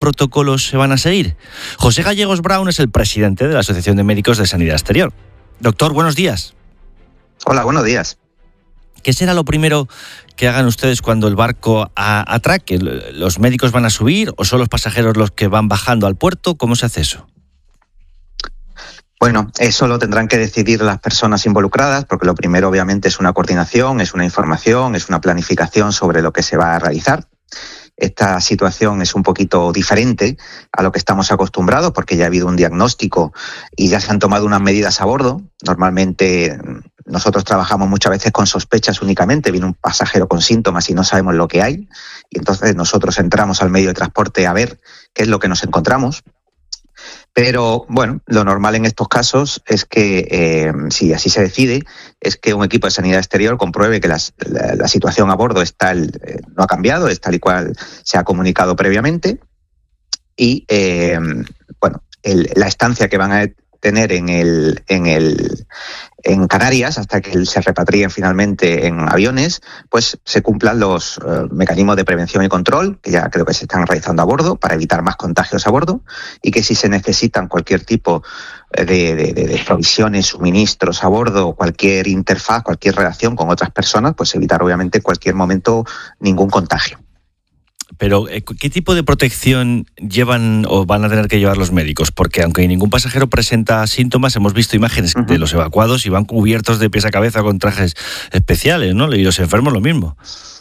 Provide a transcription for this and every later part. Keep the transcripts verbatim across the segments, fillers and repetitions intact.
protocolos se van a seguir? José Gallegos Brown es el presidente de la Asociación de Médicos de Sanidad Exterior. Doctor, buenos días. Hola, buenos días. ¿Qué será lo primero que hagan ustedes cuando el barco atraque? ¿Los médicos van a subir o son los pasajeros los que van bajando al puerto? ¿Cómo se hace eso? Bueno, eso lo tendrán que decidir las personas involucradas, porque lo primero obviamente es una coordinación, es una información, es una planificación sobre lo que se va a realizar. Esta situación es un poquito diferente a lo que estamos acostumbrados, porque ya ha habido un diagnóstico y ya se han tomado unas medidas a bordo. Normalmente nosotros trabajamos muchas veces con sospechas únicamente, viene un pasajero con síntomas y no sabemos lo que hay, y entonces nosotros entramos al medio de transporte a ver qué es lo que nos encontramos. Pero bueno, lo normal en estos casos es que, eh, si así se decide, es que un equipo de sanidad exterior compruebe que las, la, la situación a bordo está el, eh, no ha cambiado, es tal y cual se ha comunicado previamente, y eh, bueno, el, la estancia que van a tener en el, en el en Canarias hasta que se repatrien finalmente en aviones, pues se cumplan los eh, mecanismos de prevención y control, que ya creo que se están realizando a bordo para evitar más contagios a bordo, y que si se necesitan cualquier tipo de, de, de, de provisiones, suministros a bordo, cualquier interfaz, cualquier relación con otras personas, pues evitar obviamente en cualquier momento ningún contagio. Pero, ¿qué tipo de protección llevan o van a tener que llevar los médicos? Porque aunque ningún pasajero presenta síntomas, hemos visto imágenes uh-huh. de los evacuados y van cubiertos de pies a cabeza con trajes especiales, ¿no? Y los enfermos lo mismo.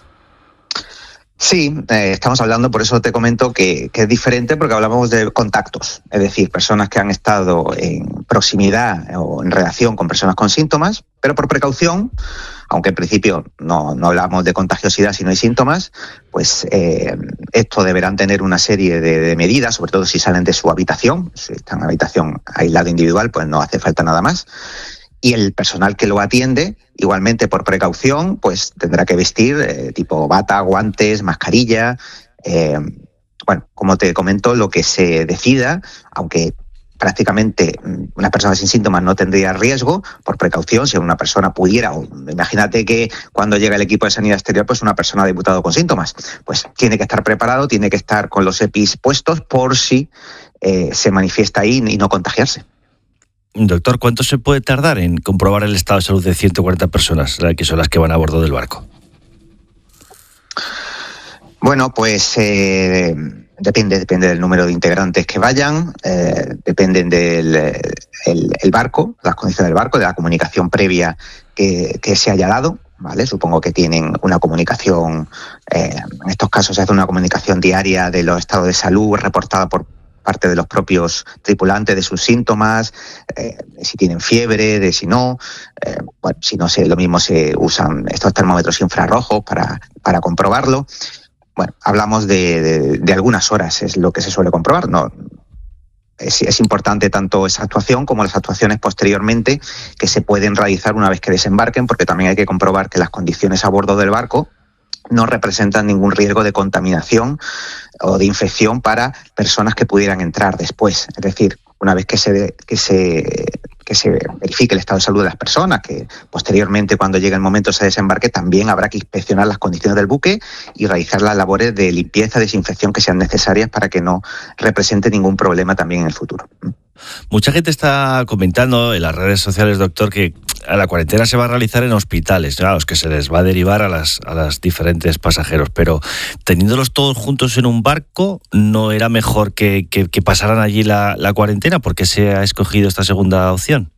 Sí, eh, estamos hablando, por eso te comento que, que es diferente, porque hablamos de contactos, es decir, personas que han estado en proximidad o en relación con personas con síntomas, pero por precaución, aunque en principio no, no hablamos de contagiosidad si no hay síntomas, pues eh, esto deberán tener una serie de, de medidas, sobre todo si salen de su habitación. Si están en habitación aislada individual, pues no hace falta nada más. Y el personal que lo atiende, igualmente por precaución, pues tendrá que vestir eh, tipo bata, guantes, mascarilla. Eh, bueno, como te comento, lo que se decida, aunque prácticamente una persona sin síntomas no tendría riesgo, por precaución, si una persona pudiera, o imagínate que cuando llega el equipo de sanidad exterior, pues una persona ha debutado con síntomas, pues tiene que estar preparado, tiene que estar con los EPIs puestos por si eh, se manifiesta ahí y no contagiarse. Doctor, ¿cuánto se puede tardar en comprobar el estado de salud de ciento cuarenta personas, que son las que van a bordo del barco? Bueno, pues eh, depende, depende del número de integrantes que vayan, eh, dependen del el, el barco, las condiciones del barco, de la comunicación previa que, que se haya dado, ¿vale? Supongo que tienen una comunicación, eh, en estos casos se hace una comunicación diaria de los estados de salud reportada por parte de los propios tripulantes, de sus síntomas, eh, de si tienen fiebre, de si no. Eh, bueno, si no sé, lo mismo se usan estos termómetros infrarrojos para, para comprobarlo. Bueno, hablamos de, de, de algunas horas, es lo que se suele comprobar. No, es, es importante tanto esa actuación como las actuaciones posteriormente que se pueden realizar una vez que desembarquen, porque también hay que comprobar que las condiciones a bordo del barco no representan ningún riesgo de contaminación o de infección para personas que pudieran entrar después. Es decir, una vez que se, que se, que se verifique el estado de salud de las personas, que posteriormente, cuando llegue el momento de ese desembarque, también habrá que inspeccionar las condiciones del buque y realizar las labores de limpieza, desinfección que sean necesarias para que no represente ningún problema también en el futuro. Mucha gente está comentando en las redes sociales, doctor, que la cuarentena se va a realizar en hospitales, claro, que se les va a derivar a las a las diferentes pasajeros, pero teniéndolos todos juntos en un barco, ¿no era mejor que, que, que pasaran allí la, la cuarentena? ¿Por qué se ha escogido esta segunda opción?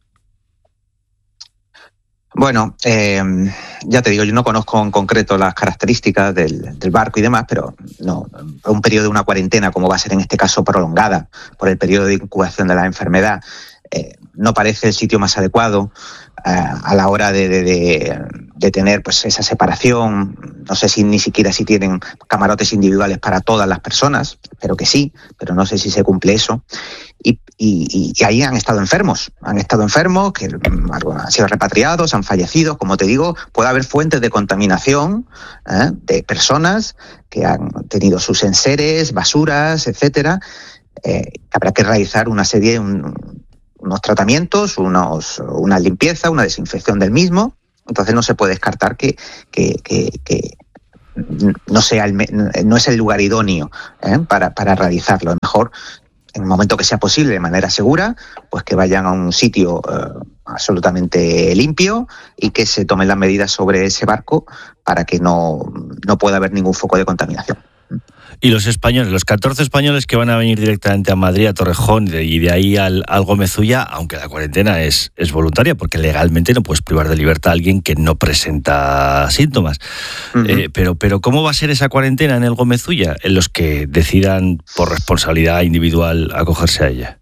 Bueno, eh, ya te digo, yo no conozco en concreto las características del, del barco y demás, pero no, un periodo de una cuarentena, como va a ser en este caso prolongada por el periodo de incubación de la enfermedad, eh, no parece el sitio más adecuado eh, a la hora de, de, de, de tener pues esa separación. No sé si ni siquiera si tienen camarotes individuales para todas las personas, espero que sí, pero no sé si se cumple eso. Y, y, y ahí han estado enfermos, han estado enfermos, que han sido repatriados, han fallecido. Como te digo, puede haber fuentes de contaminación ¿eh? de personas que han tenido sus enseres, basuras, etcétera. Eh, habrá que realizar una serie, un, unos tratamientos, unos, una limpieza, una desinfección del mismo. Entonces no se puede descartar que, que, que, que no sea el, no es el lugar idóneo ¿eh? para, para realizarlo. Es mejor, en el momento que sea posible, de manera segura, pues que vayan a un sitio eh, absolutamente limpio y que se tomen las medidas sobre ese barco para que no, no pueda haber ningún foco de contaminación. Y los españoles, los catorce españoles que van a venir directamente a Madrid, a Torrejón, y de ahí al, al Gómez Ulla, aunque la cuarentena es, es voluntaria, porque legalmente no puedes privar de libertad a alguien que no presenta síntomas. Uh-huh. Eh, pero, pero ¿cómo va a ser esa cuarentena en el Gómez Ulla, en los que decidan por responsabilidad individual acogerse a ella?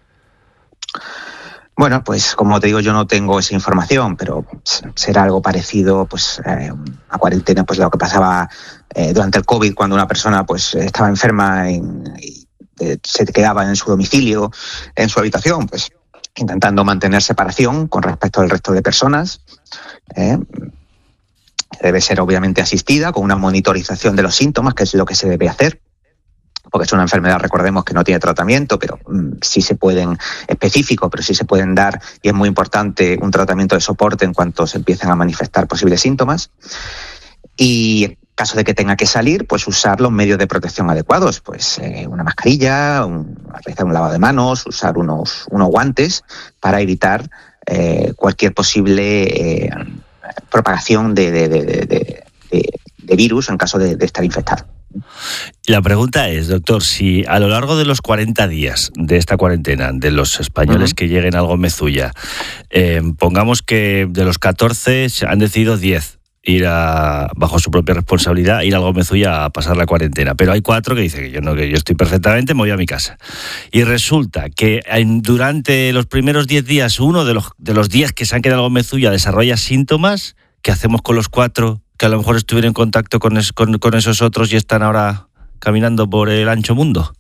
Bueno, pues como te digo, yo no tengo esa información, pero será algo parecido pues eh, a cuarentena, pues lo que pasaba eh, durante el COVID, cuando una persona pues estaba enferma en, y eh, se quedaba en su domicilio, en su habitación, pues intentando mantener separación con respecto al resto de personas. Eh, debe ser obviamente asistida con una monitorización de los síntomas, que es lo que se debe hacer, porque es una enfermedad, recordemos, que no tiene tratamiento, pero mmm, sí se pueden, específico, pero sí se pueden dar, y es muy importante, un tratamiento de soporte en cuanto se empiecen a manifestar posibles síntomas. Y en caso de que tenga que salir, pues usar los medios de protección adecuados, pues eh, una mascarilla, un, realizar un lavado de manos, usar unos, unos guantes para evitar eh, cualquier posible eh, propagación de, de, de, de, de, de virus en caso de, de estar infectado. La pregunta es, doctor, si a lo largo de los cuarenta días de esta cuarentena, de los españoles uh-huh. que lleguen al Gómez Ulla, eh, pongamos que de los catorce han decidido diez ir a, bajo su propia responsabilidad, ir al Gómez Ulla a pasar la cuarentena, pero hay cuatro que dicen que yo no, que yo estoy perfectamente, me voy a mi casa. Y resulta que en, durante los primeros diez días, uno de los de los diez que se han quedado al Gómez Ulla desarrolla síntomas. ¿Qué hacemos con los cuatro que a lo mejor estuvieron en contacto con, es, con, con esos otros y están ahora caminando por el ancho mundo?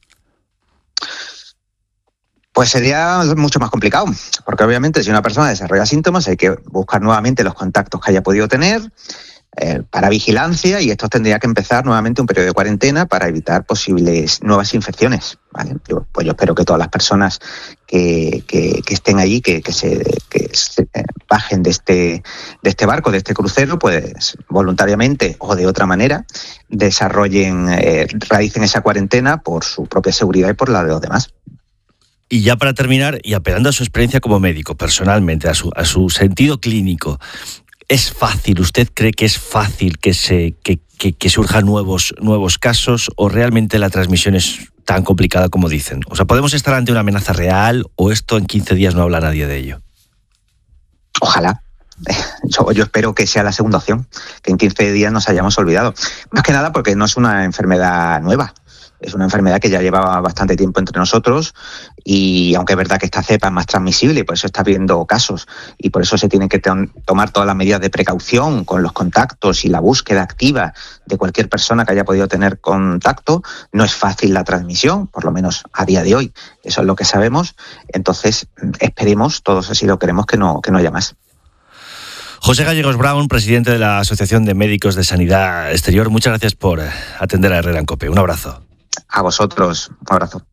Pues sería mucho más complicado, porque obviamente si una persona desarrolla síntomas hay que buscar nuevamente los contactos que haya podido tener eh, para vigilancia, y estos tendría que empezar nuevamente un periodo de cuarentena para evitar posibles nuevas infecciones, ¿vale? Yo, pues yo espero que todas las personas que, que, que estén allí, que, que se, que se eh, bajen de este, de este barco, de este crucero, pues voluntariamente o de otra manera desarrollen, eh, realicen esa cuarentena por su propia seguridad y por la de los demás. Y ya para terminar, y apelando a su experiencia como médico, personalmente, a su, a su sentido clínico, ¿es fácil, usted cree que es fácil que se que, que, que surjan nuevos, nuevos casos, o realmente la transmisión es tan complicada como dicen? O sea, ¿podemos estar ante una amenaza real o esto en quince días no habla nadie de ello? Ojalá. Yo, yo espero que sea la segunda opción, que en quince días nos hayamos olvidado. Más que nada porque no es una enfermedad nueva. Es una enfermedad que ya llevaba bastante tiempo entre nosotros, y aunque es verdad que esta cepa es más transmisible y por eso está habiendo casos, y por eso se tienen que to- tomar todas las medidas de precaución con los contactos y la búsqueda activa de cualquier persona que haya podido tener contacto, no es fácil la transmisión, por lo menos a día de hoy. Eso es lo que sabemos. Entonces, esperemos, todos así lo queremos, que no, que no haya más. José Gallegos Brown, presidente de la Asociación de Médicos de Sanidad Exterior, muchas gracias por atender a Herrera en COPE. Un abrazo. A vosotros, un abrazo.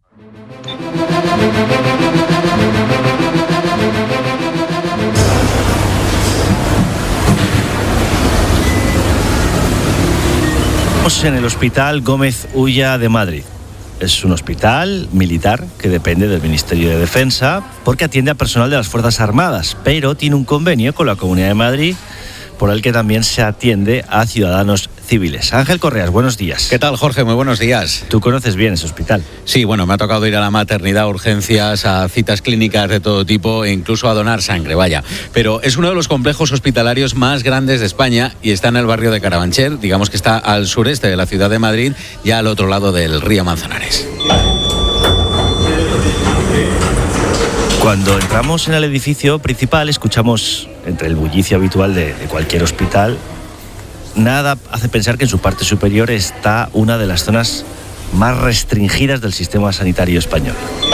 Estamos en el Hospital Gómez Ulla de Madrid. Es un hospital militar que depende del Ministerio de Defensa porque atiende a personal de las Fuerzas Armadas, pero tiene un convenio con la Comunidad de Madrid por el que también se atiende a ciudadanos civiles. Ángel Correas, buenos días. ¿Qué tal, Jorge? Muy buenos días. ¿Tú conoces bien ese hospital? Sí, bueno, me ha tocado ir a la maternidad, urgencias, a citas clínicas de todo tipo e incluso a donar sangre, vaya. Pero es uno de los complejos hospitalarios más grandes de España y está en el barrio de Carabanchel, digamos que está al sureste de la ciudad de Madrid, ya al otro lado del río Manzanares. Cuando entramos en el edificio principal, escuchamos, entre el bullicio habitual de, de cualquier hospital, nada hace pensar que en su parte superior está una de las zonas más restringidas del sistema sanitario español.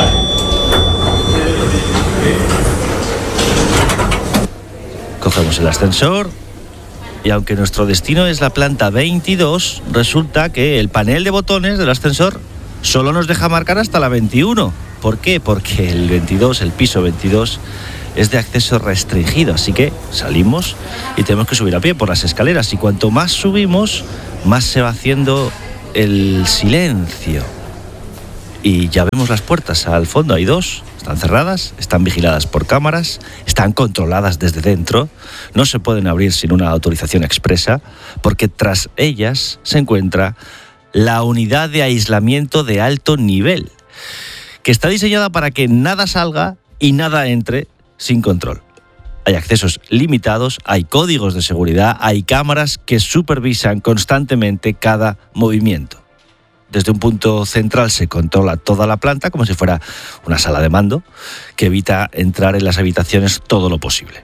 Cogemos el ascensor y aunque nuestro destino es la planta veintidós, resulta que el panel de botones del ascensor solo nos deja marcar hasta la veintiuno. ¿Por qué? Porque el veintidós, el piso veintidós, es de acceso restringido, así que salimos y tenemos que subir a pie por las escaleras, y cuanto más subimos, más se va haciendo el silencio. Y ya vemos las puertas al fondo, hay dos, están cerradas, están vigiladas por cámaras, están controladas desde dentro, no se pueden abrir sin una autorización expresa, porque tras ellas se encuentra la unidad de aislamiento de alto nivel, que está diseñada para que nada salga y nada entre sin control. Hay accesos limitados, hay códigos de seguridad, hay cámaras que supervisan constantemente cada movimiento. Desde un punto central se controla toda la planta como si fuera una sala de mando que evita entrar en las habitaciones todo lo posible.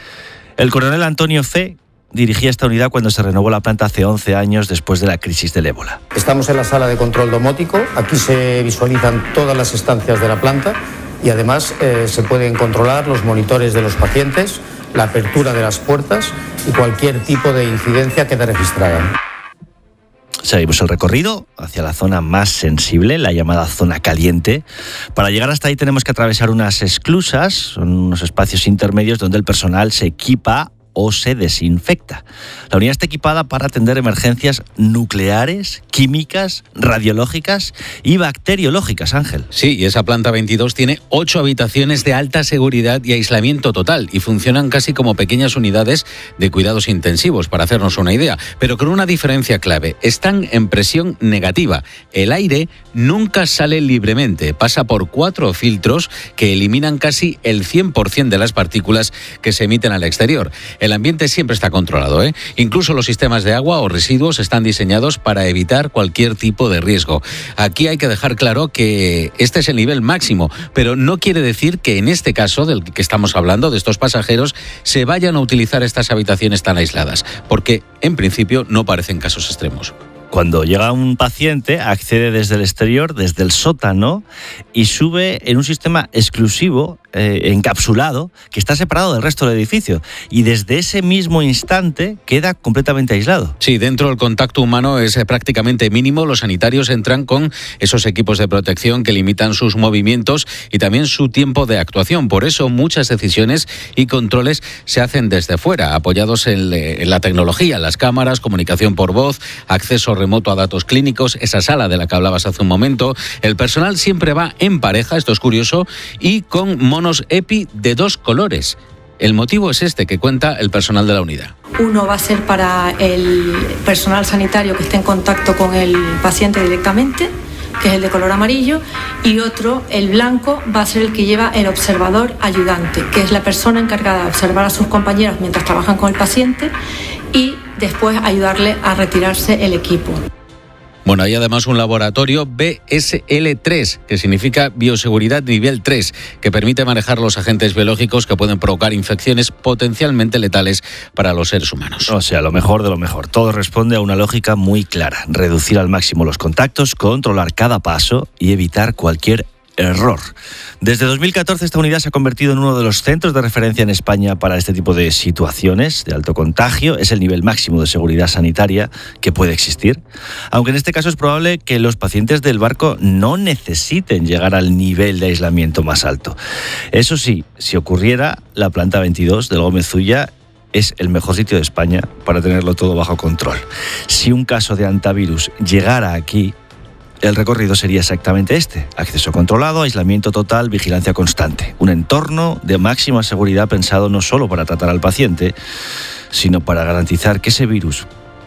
El coronel Antonio C. dirigía esta unidad cuando se renovó la planta hace once años después de la crisis del ébola. Estamos en la sala de control domótico, aquí se visualizan todas las estancias de la planta y además eh, se pueden controlar los monitores de los pacientes, la apertura de las puertas y cualquier tipo de incidencia queda registrada. Seguimos el recorrido hacia la zona más sensible, la llamada zona caliente. Para llegar hasta ahí tenemos que atravesar unas esclusas, son unos espacios intermedios donde el personal se equipa o se desinfecta. La unidad está equipada para atender emergencias nucleares, químicas, radiológicas y bacteriológicas, Ángel. Sí, y esa planta veintidós tiene ocho habitaciones de alta seguridad y aislamiento total y funcionan casi como pequeñas unidades de cuidados intensivos, para hacernos una idea, pero con una diferencia clave. Están en presión negativa. El aire nunca sale libremente, pasa por cuatro filtros que eliminan casi el cien por ciento de las partículas que se emiten al exterior. El ambiente siempre está controlado, ¿eh? Incluso los sistemas de agua o residuos están diseñados para evitar cualquier tipo de riesgo. Aquí hay que dejar claro que este es el nivel máximo, pero no quiere decir que en este caso del que estamos hablando, de estos pasajeros, se vayan a utilizar estas habitaciones tan aisladas, porque en principio no parecen casos extremos. Cuando llega un paciente, accede desde el exterior, desde el sótano, y sube en un sistema exclusivo, eh, encapsulado, que está separado del resto del edificio. Y desde ese mismo instante queda completamente aislado. Sí, dentro el contacto humano es prácticamente mínimo. Los sanitarios entran con esos equipos de protección que limitan sus movimientos y también su tiempo de actuación. Por eso muchas decisiones y controles se hacen desde fuera, apoyados en, en la tecnología, las cámaras, comunicación por voz, acceso remoto a datos clínicos, esa sala de la que hablabas hace un momento. El personal siempre va en pareja, esto es curioso, y con monos EPI de dos colores. El motivo es este que cuenta el personal de la unidad. Uno va a ser para el personal sanitario que esté en contacto con el paciente directamente, que es el de color amarillo, y otro, el blanco, va a ser el que lleva el observador ayudante, que es la persona encargada de observar a sus compañeros mientras trabajan con el paciente y después ayudarle a retirarse el equipo. Bueno, hay además un laboratorio B S L tres, que significa Bioseguridad Nivel tres, que permite manejar los agentes biológicos que pueden provocar infecciones potencialmente letales para los seres humanos. O sea, lo mejor de lo mejor. Todo responde a una lógica muy clara. Reducir al máximo los contactos, controlar cada paso y evitar cualquier error. Desde dos mil catorce esta unidad se ha convertido en uno de los centros de referencia en España para este tipo de situaciones de alto contagio. Es el nivel máximo de seguridad sanitaria que puede existir, aunque en este caso es probable que los pacientes del barco no necesiten llegar al nivel de aislamiento más alto. Eso sí, si ocurriera, la planta veintidós del Gómez Ulla es el mejor sitio de España para tenerlo todo bajo control. Si un caso de hantavirus llegara aquí, el recorrido sería exactamente este: acceso controlado, aislamiento total, vigilancia constante. Un entorno de máxima seguridad pensado no solo para tratar al paciente, sino para garantizar que ese virus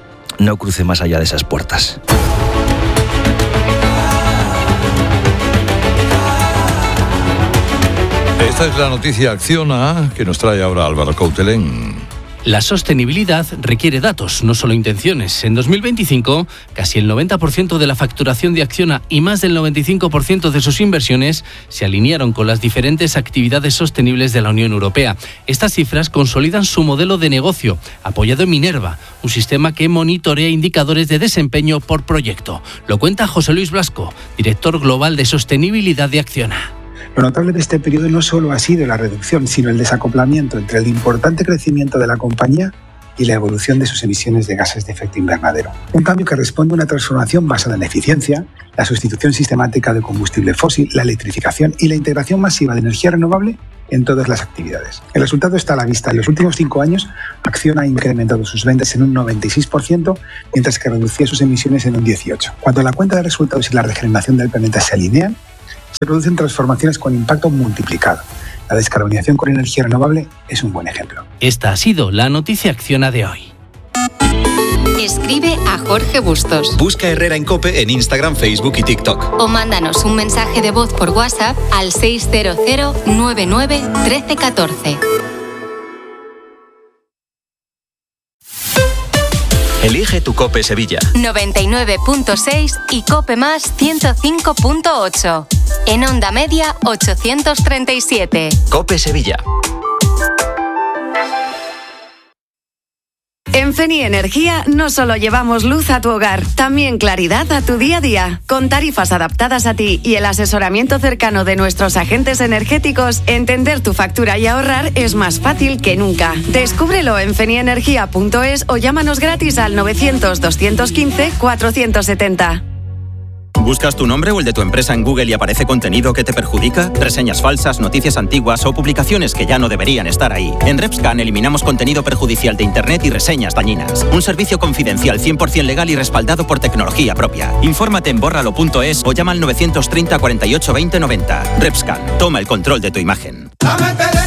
no cruce más allá de esas puertas. Esta es la noticia Acciona que nos trae ahora Álvaro Coutelén. La sostenibilidad requiere datos, no solo intenciones. En dos mil veinticinco, casi el noventa por ciento de la facturación de Acciona y más del noventa y cinco por ciento de sus inversiones se alinearon con las diferentes actividades sostenibles de la Unión Europea. Estas cifras consolidan su modelo de negocio, apoyado en Minerva, un sistema que monitorea indicadores de desempeño por proyecto. Lo cuenta José Luis Blasco, director global de sostenibilidad de Acciona. Lo notable de este periodo no solo ha sido la reducción, sino el desacoplamiento entre el importante crecimiento de la compañía y la evolución de sus emisiones de gases de efecto invernadero. Un cambio que responde a una transformación basada en la eficiencia, la sustitución sistemática de combustible fósil, la electrificación y la integración masiva de energía renovable en todas las actividades. El resultado está a la vista. En los últimos cinco años, Acciona ha incrementado sus ventas en un noventa y seis por ciento, mientras que reducía sus emisiones en un dieciocho por ciento. Cuando la cuenta de resultados y la regeneración del planeta se alinean, se producen transformaciones con impacto multiplicado. La descarbonización con energía renovable es un buen ejemplo. Esta ha sido la noticia Acciona de hoy. Escribe a Jorge Bustos. Busca Herrera en COPE en Instagram, Facebook y TikTok. O mándanos un mensaje de voz por WhatsApp al seis cero cero nueve nueve uno tres uno cuatro. Elige tu COPE Sevilla. noventa y nueve punto seis y COPE más ciento cinco punto ocho. En onda media ochocientos treinta y siete. COPE Sevilla. En Feni Energía no solo llevamos luz a tu hogar, también claridad a tu día a día. Con tarifas adaptadas a ti y el asesoramiento cercano de nuestros agentes energéticos, entender tu factura y ahorrar es más fácil que nunca. Descúbrelo en fenienergia punto es o llámanos gratis al novecientos doscientos quince cuatrocientos setenta. ¿Buscas tu nombre o el de tu empresa en Google y aparece contenido que te perjudica? Reseñas falsas, noticias antiguas o publicaciones que ya no deberían estar ahí. En RepScan eliminamos contenido perjudicial de Internet y reseñas dañinas. Un servicio confidencial cien por ciento legal y respaldado por tecnología propia. Infórmate en bórralo punto es o llama al novecientos treinta cuarenta y ocho veinte noventa. RepScan, toma el control de tu imagen.